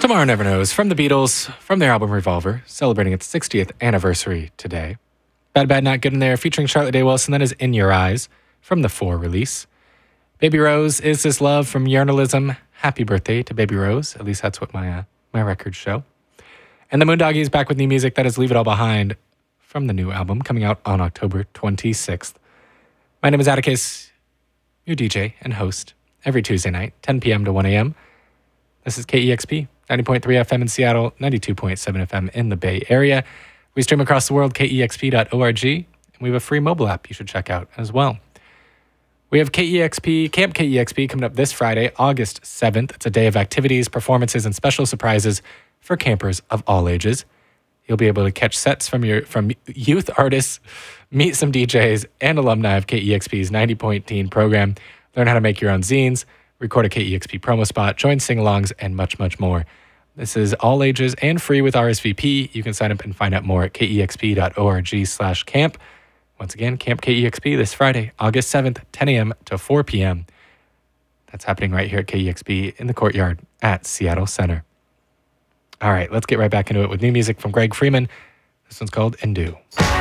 Tomorrow Never Knows from the Beatles, from their album Revolver, celebrating its 60th anniversary today. Bad Bad Not Good in There, featuring Charlotte Day Wilson, that is In Your Eyes, from the 4 release. Baby Rose, Is This Love, from Yarnalism. Happy birthday to Baby Rose, at least that's what my records show. And the Moondoggies back with new music, that is Leave It All Behind, from the new album, coming out on October 26th. My name is Atticus, your DJ and host, every Tuesday night, 10 p.m. to 1 a.m. This is KEXP, 90.3 FM in Seattle, 92.7 FM in the Bay Area. We stream across the world, kexp.org, and we have a free mobile app you should check out as well. We have KEXP, Camp KEXP, coming up this Friday, August 7th. It's a day of activities, performances, and special surprises for campers of all ages. You'll be able to catch sets from youth artists, meet some DJs, and alumni of KEXP's 90-point teen program, learn how to make your own zines, record a KEXP promo spot, join sing-alongs, and much, much more. This is all ages and free with RSVP. You can sign up and find out more at kexp.org/camp. Once again, Camp KEXP this Friday, August 7th, 10 a.m. to 4 p.m. That's happening right here at KEXP in the courtyard at Seattle Center. All right, let's get right back into it with new music from Greg Freeman. This one's called Indu.